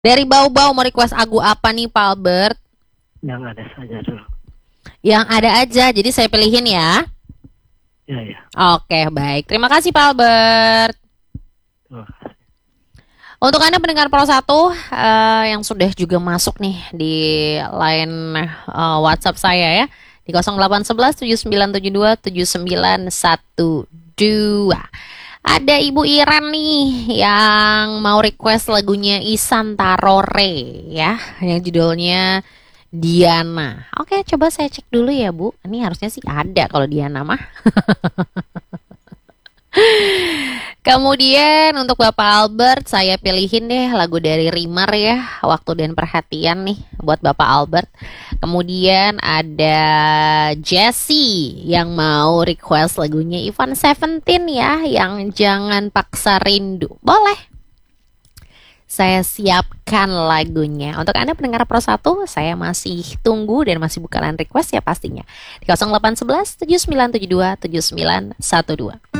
Dari Bau-Bau mau request lagu apa nih Pak Albert? Yang ada saja dulu. Yang ada aja, jadi saya pilihin ya. Ya, ya. Oke, baik. Terima kasih Pak Albert. Terima kasih. Untuk Anda pendengar Pro 1 yang sudah juga masuk nih di line WhatsApp saya ya di 0811 7972 7912. Ada Ibu Iren nih yang mau request lagunya Isan Tarore ya, yang judulnya Diana. Oke, coba saya cek dulu ya Bu. Ini harusnya sih ada kalau Diana mah. Kemudian untuk Bapak Albert saya pilihin deh lagu dari Rimar ya, Waktu dan Perhatian nih buat Bapak Albert. Kemudian ada Jessie yang mau request lagunya Ivan Seventeen ya, yang Jangan Paksa Rindu. Boleh. Saya siapkan lagunya. Untuk Anda pendengar Pro 1, saya masih tunggu dan masih buka line request ya pastinya. Di 0811 7972 7912.